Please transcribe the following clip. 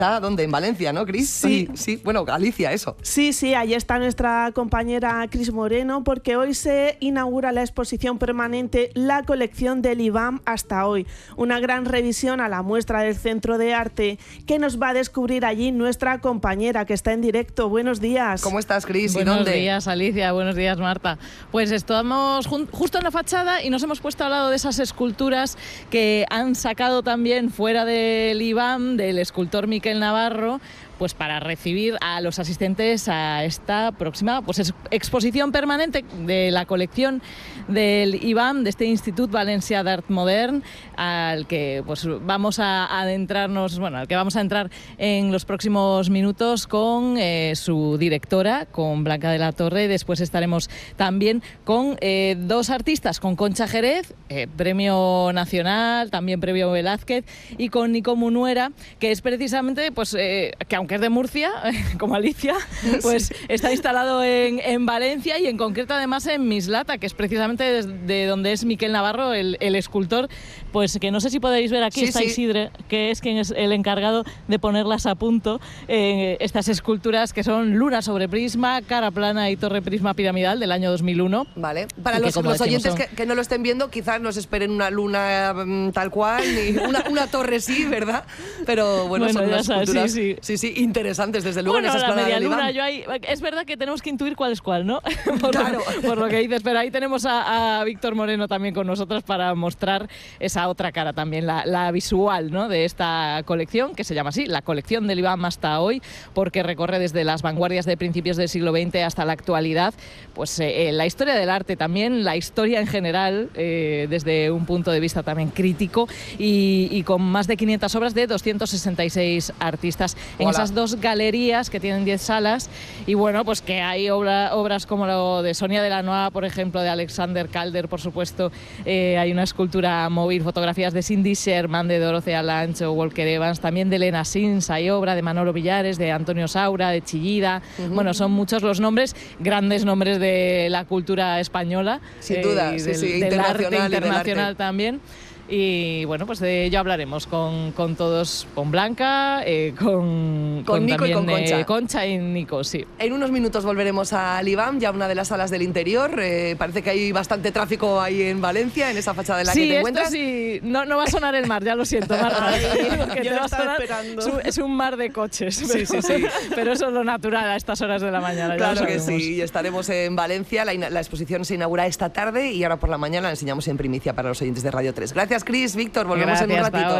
¿Está dónde? ¿En Valencia, no, Cris? Sí. Sí, bueno, Galicia, eso. Sí, allí está nuestra compañera Cris Moreno, porque hoy se inaugura la exposición permanente La colección del IBAM hasta hoy. Una gran revisión a la muestra del Centro de Arte que nos va a descubrir allí nuestra compañera que está en directo. Buenos días. ¿Cómo estás, Cris? ¿Y Buenos dónde? días, Alicia. Buenos días, Marta. Pues estamos justo en la fachada y nos hemos puesto al lado de esas esculturas que han sacado también fuera del IBAM, del escultor Miquel Navarro, pues para recibir a los asistentes a esta próxima exposición permanente de la colección del IBAM, de este Institut Valencià d'Art Modern, al que pues vamos a adentrarnos, al que vamos a entrar en los próximos minutos con su directora, con Blanca de la Torre. Después estaremos también con dos artistas, con Concha Jerez, premio nacional, también premio Velázquez, y con Nico Munuera, que es precisamente, que aunque es de Murcia, como Alicia, pues está instalado en Valencia y en concreto además en Mislata, que es precisamente de donde es Miquel Navarro, el escultor, pues que no sé si podéis ver aquí, está Isidre, que es quien es el encargado de ponerlas a punto, estas esculturas que son Luna sobre prisma, Cara plana y Torre prisma piramidal del año 2001. Vale, para los oyentes que no lo estén viendo, quizás no se esperen una luna tal cual, ni una torre sí, ¿verdad? Pero bueno son unas esculturas sí, interesantes, desde luego, en esa la media luna, es verdad que tenemos que intuir cuál es cuál, ¿no? Claro. por lo que dices, pero ahí tenemos a Víctor Moreno también con nosotros para mostrar esa otra cara también, la visual, ¿no?, de esta colección, que se llama así, la colección del IBAM hasta hoy, porque recorre desde las vanguardias de principios del siglo XX hasta la actualidad, pues la historia del arte también, la historia en general, desde un punto de vista también crítico, y con más de 500 obras de 266 artistas en esas dos galerías que tienen 10 salas. Y bueno, pues que hay obras como lo de Sonia Delanois, por ejemplo, de Alexander Calder, por supuesto, hay una escultura móvil, fotografías de Cindy Sherman, de Dorothea Lange o Walker Evans, también de Elena Sins, hay obra de Manolo Villares, de Antonio Saura, de Chillida. Bueno, son muchos los nombres, grandes nombres de la cultura española, sin duda, del arte internacional también. Y bueno, pues de ello hablaremos con todos, con Blanca, con Nico también, y con Concha. Concha y Nico, sí. En unos minutos volveremos al IBAM, ya una de las salas del interior. Parece que hay bastante tráfico ahí en Valencia, en esa fachada en la que te encuentras. Sí, no va a sonar el mar, ya lo siento, Marta. Yo lo estaba esperando. Es un mar de coches. Sí. Pero eso es lo natural a estas horas de la mañana. Claro que sí, y estaremos en Valencia. La exposición se inaugura esta tarde y ahora por la mañana la enseñamos en primicia para los oyentes de Radio 3. Gracias, Cris, Víctor, volvemos en un ratito.